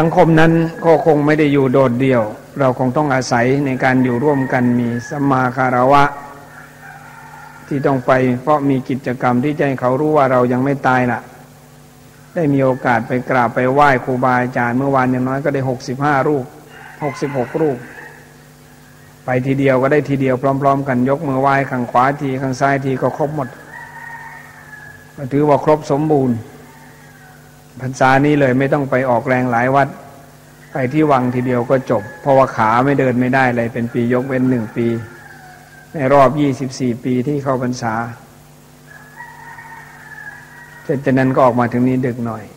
งคมนั้นก็คงไม่ได้อยู่โดดเดี่ยวเราคงต้องอาศัยในการอยู่ร่วมกันมีสัมมาคารวะที่ต้องไปเพราะมีกิจกรรมที่จะให้เขารู้ว่าเรายังไม่ตายล่ะได้มีโอกาสไปกราบไปไหว้ครูบาอาจารย์เมื่อวานอย่างน้อยก็ได้65รูป66รูปไปทีเดียวก็ได้ทีเดียวพร้อมๆกันยกมือไหว้ข้างขวาทีข้างซ้ายทีก็ครบหมดก็ถือว่าครบสมบูรณ์พรรษานี้เลยไม่ต้องไปออกแรงหลายวัดไปที่วังทีเดียวก็จบเพราะว่าขาไม่เดินไม่ได้เลยเป็นปียกเว้น1ปีในรอบ24ปีที่เข้าพรรษาจากนั้นก็ออกมาถึงนี้ดึกหน่อย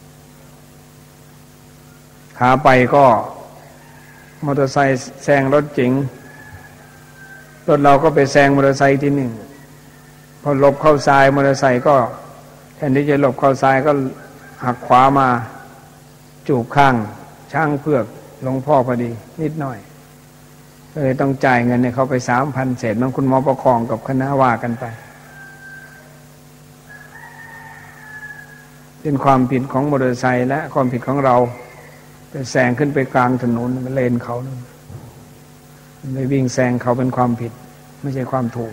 ขาไปก็มอเตอร์ไซค์แซงรถเก๋งรถเราก็ไปแซงมอเตอร์ไซค์ที่หนึ่งพอหลบเข้าซ้ายมอเตอร์ไซค์ก็แทนที่จะหลบเข้าซ้ายก็หักขวามาจูบข้างช่างเผือกหลวงพ่อพอดีนิดหน่อยเลยต้องจ่ายเงินให้เขาไป 3,000 เศษมันคุณหมอประคองกับคณะว่ากันไปเป็นความผิดของมอเตอร์ไซค์และความผิดของเราไปแซงขึ้นไปกลางถนนมันเลนเขาไปวิ่งแซงเขาเป็นความผิดไม่ใช่ความถูก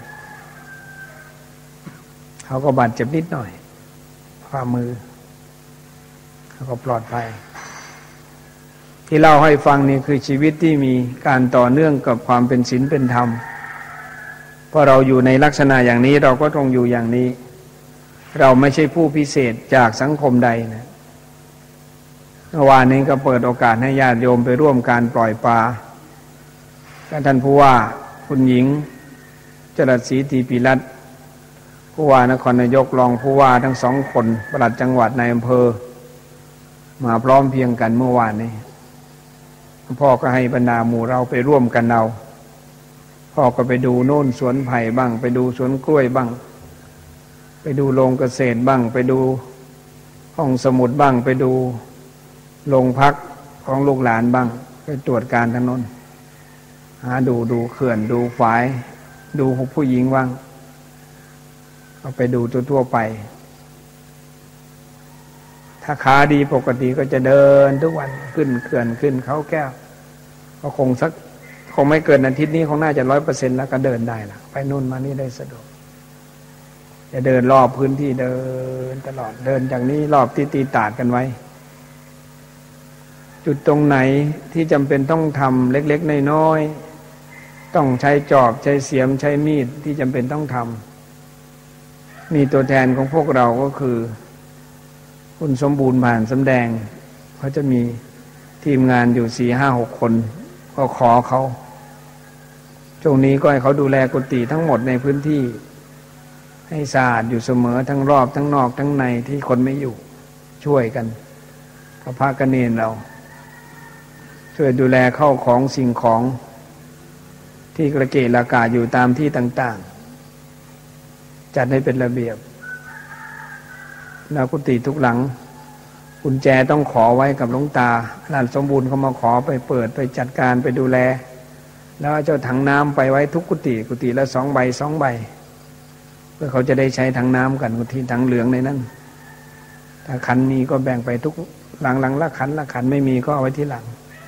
เขาก็บาดเจ็บนิดหน่อยฝ่ามือเขาก็ปลอดภัยที่เล่าให้ฟังนี่คือชีวิตที่มีการต่อเนื่องกับความเป็นศีลเป็นธรรมเพราะเราอยู่ในลักษณะอย่างนี้เราก็ต้องอยู่อย่างนี้เราไม่ใช่ผู้พิเศษจากสังคมใดนะเมื่อวานนี้ก็เปิดโอกาสให้ญาติโยมไปร่วมการปล่อยปลาท่านผู้ว่าคุณหญิงจรัสศรีตีปิรัตน์ผู้ว่านครนายกรองผู้ว่าทั้ง2คนปลัดจังหวัดนายอำเภอมาพร้อมเพรียงกันเมื่อวานนี้พ่อก็ให้บรรดาหมู่เราไปร่วมกันเอาพ่อก็ไปดูโน่นสวนไผ่บ้างไปดูสวนกล้วยบ้างไปดูโรงเกษตรบ้างไปดูห้องสมุดบ้างไปดูโรงพักของลูกหลานบ้างไปตรวจการถนนหาดูเขื่อนดูฝายดูผู้หญิงบ้างเอาไปดูทั่วไปถ้าขาดีปกติก็จะเดินทุกวันขึ้นเขื่อนขึ้นเขาแก้วก็คงไม่เกินอาทิตย์นี้คงน่าจะ 100% แล้วก็เดินได้ล่ะไปนู่นมานี่ได้สะดวกจะเดินรอบพื้นที่เดินตลอดเดินจากนี้รอบที่ตีตาดกันไว้จุดตรงไหนที่จำเป็นต้องทำเล็กๆน้อยๆต้องใช้จอบใช้เสียมใช้มีดที่จำเป็นต้องทำมีตัวแทนของพวกเราก็คือคุณสมบูรณ์ผ่านสำแดงเขาจะมีทีมงานอยู่ 4-5-6 คนก็ขอเขาช่วงนี้ก็ให้เขาดูแลกุฏิทั้งหมดในพื้นที่ให้สะอาดอยู่เสมอทั้งรอบทั้งนอกทั้งในที่คนไม่อยู่ช่วยกันกับพระกเนรเราช่วยดูแลเข้าของสิ่งของที่กระเกะระกะอยู่ตามที่ต่างๆจัดให้เป็นระเบียบแล้วกุฏิทุกหลังกุญแจต้องขอไว้กับหลวงตาหลานสมบูรณ์เขามาขอไปเปิดไปจัดการไปดูแลแล้วเจ้าถังน้ำไปไว้ทุกกุฏิละ2 ใบ 2 ใบเพื่อเขาจะได้ใช้ถังน้ำกันกุฏิถังเหลืองในนั้นถ้าขันมีก็แบ่งไปทุกหลังละขันไม่มีก็เอาไว้ที่หลัง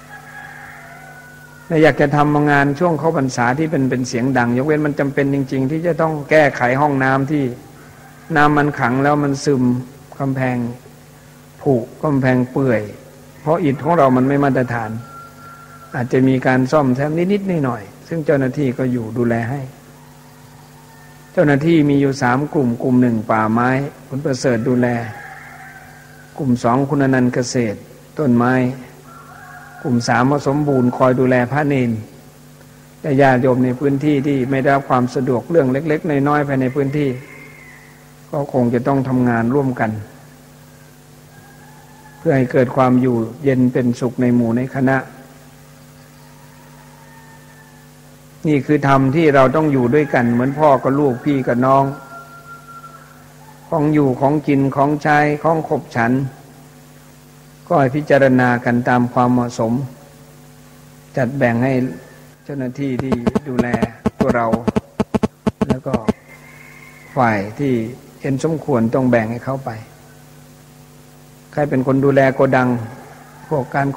และอยากจะทำงานช่วงเข้าพรรษาที่เป็นเสียงดังยกเว้นมันจำเป็นจริงๆที่จะต้องแก้ไขห้องน้ำที่น้ำมันขังแล้วมันซึมกำแพงผุกำแพงเปื่อยเพราะอิฐของเรามันไม่มาตรฐานอาจจะมีการซ่อมแซมนิดๆหน่อยๆซึ่งเจ้าหน้าที่ก็อยู่ดูแลให้เจ้าหน้าที่มีอยู่3 กลุ่ม1ป่าไม้คุณประเสริฐดูแลกลุ่ม2คุณอนันต์เกษตรต้นไม้กลุ่ม3สมบูรณ์คอยดูแลพระเนรและญาติโยมในพื้นที่ที่ไม่ได้รับความสะดวกเรื่องเล็กๆน้อยๆภายในพื้นที่ก็คงจะต้องทำงานร่วมกันเพื่อให้เกิดความอยู่เย็นเป็นสุขในหมู่ในคณะนี่คือธรรมที่เราต้องอยู่ด้วยกันเหมือนพ่อกับลูกพี่กับน้องของอยู่ของกินของใช้ของขบฉันก็ให้พิจารณากันตามความเหมาะสมจัดแบ่งให้เจ้าหน้าที่ที่ดูแลตัวเราแล้วก็ฝ่ายที่เห็นสมควรต้องแบ่งให้เขาไปใครเป็นคนดูแลโกดังพวกการ